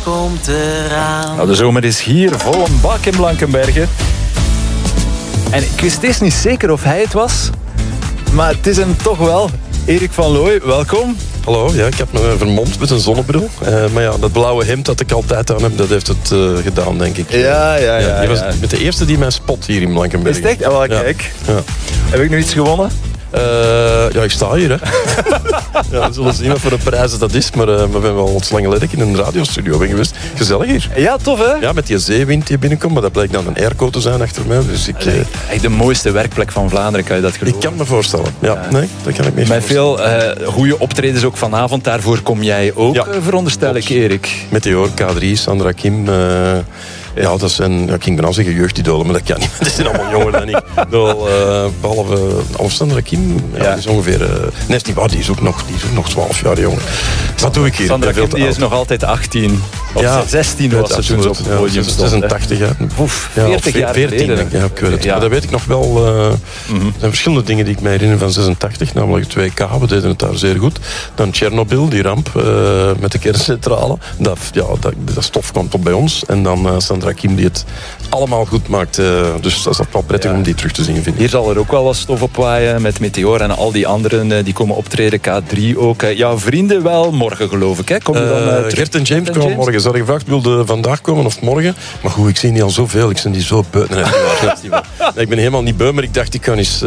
komt eraan. Nou, de zomer is hier, vol een bak in Blankenberge. En ik wist eerst niet zeker of hij het was, maar het is hem toch wel. Erik van Looy, welkom. Hallo, ja, ik heb me vermomd met een zonnebril. Maar ja, dat blauwe hemd dat ik altijd aan heb, dat heeft het gedaan, denk ik. Ja. Je was met de eerste die mij spot hier in Blankenberge. Is het echt? Ja, wel, kijk. Ja. Heb ik nu iets gewonnen? Ja, ik sta hier, hè. Ja, we zullen zien wat voor een prijs dat is. Maar we zijn wel ons lang geleden in een radiostudio ben geweest. Gezellig hier. Ja, tof hè? Ja, met die zeewind die binnenkomt. Maar dat blijkt dan een airco te zijn achter mij. Dus Echt de mooiste werkplek van Vlaanderen, kan je dat geloven? ik kan me voorstellen. Ja, nee, dat kan ik me Met veel goede optredens ook vanavond. Daarvoor kom jij ook, veronderstel ik, Erik. Meteor, K3, Sandra Kim... Ja, dat zijn, ik ging bijna zeggen jeugdidolen, maar dat kan niet. Dat zijn allemaal jonger dan ik. Behalve Sandra Kim, die is ongeveer... nee, is niet waar, die is ook nog 12 jaar jonger. Wat doe ik hier? Sandra Kim die is nog altijd 18. Of 16 was ze toen op het podium stond. 86 jaar. 40 jaar 14, geleden. denk ik. Ja, ik weet het. Maar dat weet ik nog wel. Er zijn verschillende dingen die ik me herinner van 86. Namelijk 2K, we deden het daar zeer goed. Dan Tsjernobyl, die ramp met de kerncentrale. Dat stof kwam tot bij ons. En dan Sandra Kim die het allemaal goed maakt. Dus dat is wel prettig om die terug te zien, vind ik. Hier zal er ook wel wat stof op waaien met Meteor en al die anderen die komen optreden. K3 ook. Jouw vrienden wel morgen, geloof ik. Hè? Kom je dan terug? Gert en James komen morgen. Ze hadden gevraagd, wilde vandaag komen of morgen. Maar goed, ik zie niet al zoveel. Ik zie die zo buiten. Nee, ik ben helemaal niet beu, maar ik dacht, ik kan eens,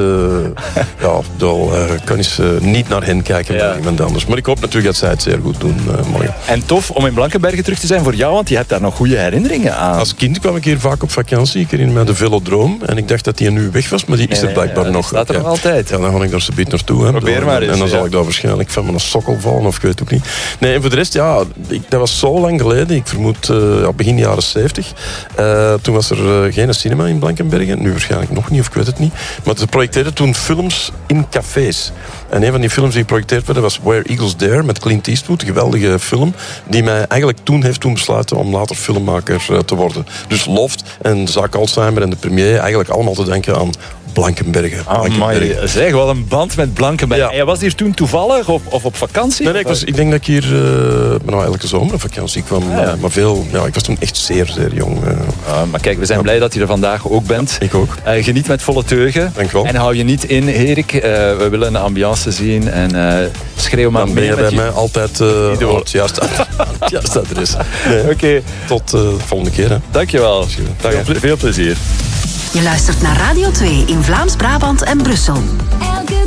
niet naar hen kijken bij iemand anders. Maar ik hoop natuurlijk dat zij het zeer goed doen morgen. En tof om in Blankenberge terug te zijn voor jou, want je hebt daar nog goede herinneringen aan. Als kind kwam ik hier vaak op vakantie. Ik herinner me de Velodroom. En ik dacht dat die nu weg was, maar die is er blijkbaar nog. Staat er nog altijd. Ja, dan ga ik daar zo'n beetje naartoe. Probeer maar eens. En dan zal ik daar waarschijnlijk van mijn sokkel vallen, of ik weet het ook niet. Nee, en voor de rest, dat was zo lang geleden. Ik vermoed begin jaren 70. Toen was er geen cinema in Blankenberge. Nu waarschijnlijk nog niet, of ik weet het niet. Maar ze projecteerden toen films in cafés. En een van die films die geprojecteerd werden was Where Eagles Dare met Clint Eastwood. Een geweldige film die mij eigenlijk toen heeft besluiten om later filmmaker te worden. Dus Loft en Zaak Alzheimer en de premier eigenlijk allemaal te denken aan Blankenberge. Zeg, wel een band met Blankenberge. Ja. Jij was hier toen toevallig of op vakantie? Nee, ik denk dat ik hier elke zomer op vakantie kwam. Maar ik was toen echt zeer, zeer jong. Maar kijk, we zijn blij dat je er vandaag ook bent. Ik ook. Geniet met volle teugen. Dank wel. En hou je niet in, Erik. We willen een ambiance zien. En schreeuw maar mee. Dan ben je bij mij altijd het juiste adres. Nee. Oké. Tot de volgende keer. Hè. Dankjewel. Veel plezier. Je luistert naar Radio 2 in Vlaams-Brabant en Brussel.